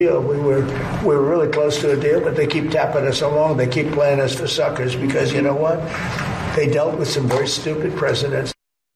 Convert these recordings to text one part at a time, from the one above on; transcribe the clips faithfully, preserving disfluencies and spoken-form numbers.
We were we were really close to a deal, but they keep tapping us along. They keep playing us for suckers because, you know what? They dealt with some very stupid presidents.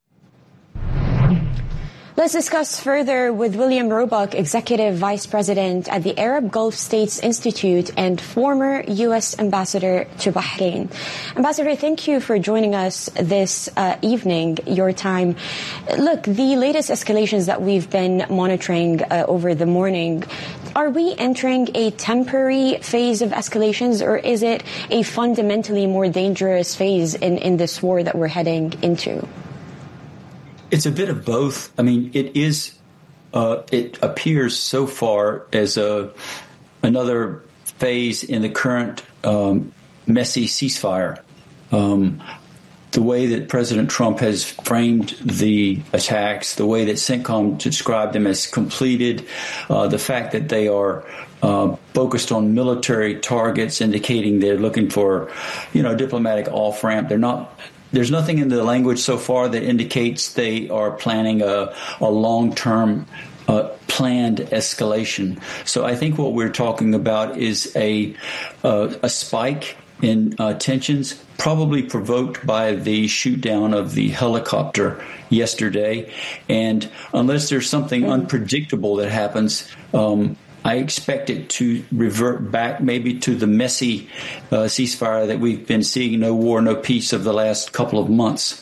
Let's discuss further with William Roebuck, Executive Vice President at the Arab Gulf States Institute and former U S Ambassador to Bahrain. Ambassador, thank you for joining us this uh, evening, your time. Look, the latest escalations that we've been monitoring uh, over the morning, are we entering a temporary phase of escalations, or is it a fundamentally more dangerous phase in, in this war that we're heading into? It's a bit of both. I mean, it is, uh, it appears so far as a, another phase in the current um, messy ceasefire. Um, the way that President Trump has framed the attacks, the way that CENTCOM described them as completed, uh, the fact that they are uh, focused on military targets, indicating they're looking for, you know, diplomatic off-ramp. They're not. There's nothing in the language so far that indicates they are planning a, a long-term uh, planned escalation. So I think what we're talking about is a uh, a spike in uh, tensions, probably provoked by the shoot down of the helicopter yesterday. And unless there's something unpredictable that happens, um, I expect it to revert back maybe to the messy uh, ceasefire that we've been seeing, no war, no peace, of the last couple of months.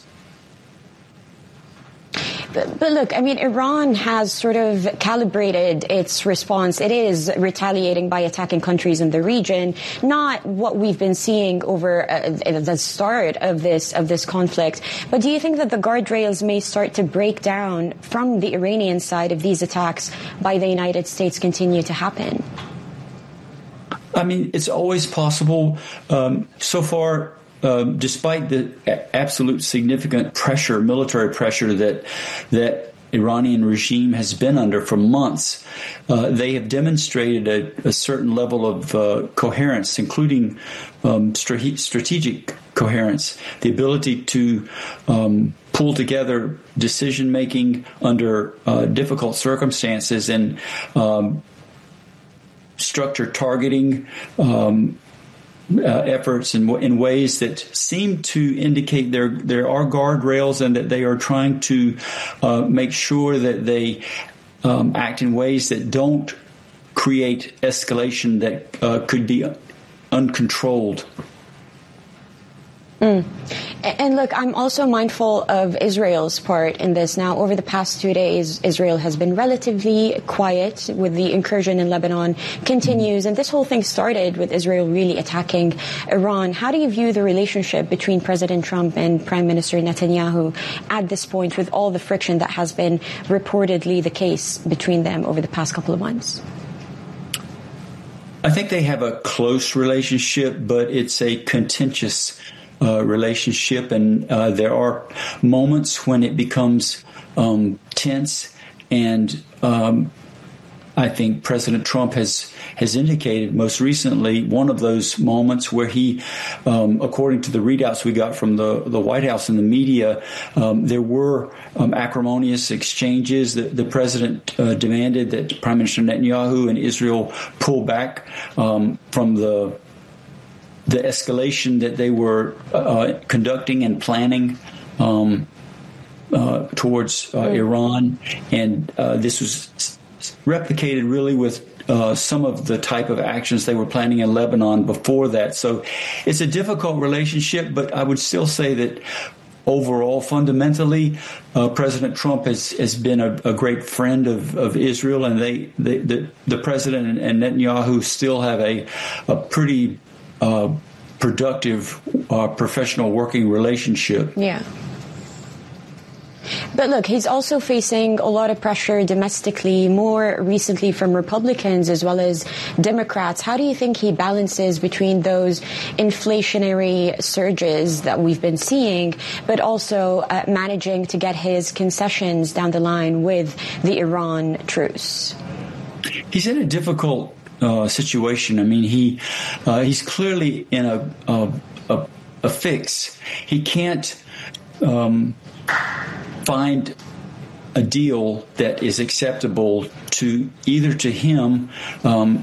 But, but look, I mean, Iran has sort of calibrated its response. It is retaliating by attacking countries in the region, not what we've been seeing over uh, the start of this of this conflict. But do you think that the guardrails may start to break down from the Iranian side if these attacks by the United States continue to happen? I mean, it's always possible. Um, so far, Um, despite the absolute significant pressure, military pressure that that Iranian regime has been under for months, uh, they have demonstrated a, a certain level of uh, coherence, including um, strate- strategic coherence, the ability to um, pull together decision making under uh, difficult circumstances and um, structure targeting. Um, Uh, efforts in, in ways that seem to indicate there there are guardrails and that they are trying to uh, make sure that they um, act in ways that don't create escalation that uh, could be uncontrolled. Mm. And look, I'm also mindful of Israel's part in this. Now, over the past two days, Israel has been relatively quiet with the incursion in Lebanon continues. And this whole thing started with Israel really attacking Iran. How do you view the relationship between President Trump and Prime Minister Netanyahu at this point, with all the friction that has been reportedly the case between them over the past couple of months? I think they have a close relationship, but it's a contentious Uh, relationship, and uh, there are moments when it becomes um, tense, and um, I think President Trump has has indicated most recently one of those moments where he, um, according to the readouts we got from the, the White House and the media, um, there were um, acrimonious exchanges. The, the president uh, demanded that Prime Minister Netanyahu and Israel pull back um, from the the escalation that they were uh, conducting and planning um, uh, towards uh, Iran. And uh, this was replicated really with uh, some of the type of actions they were planning in Lebanon before that. So it's a difficult relationship, but I would still say that overall, fundamentally, uh, President Trump has, has been a, a great friend of, of Israel, and they, they the, the president and, and Netanyahu still have a, a pretty Uh, productive uh, professional working relationship. Yeah. But look, he's also facing a lot of pressure domestically, more recently from Republicans as well as Democrats. How do you think he balances between those inflationary surges that we've been seeing, but also uh, managing to get his concessions down the line with the Iran truce? He's in a difficult Uh, situation. I mean, he uh, he's clearly in a a, a a fix. He can't um, find a deal that is acceptable to either to him um,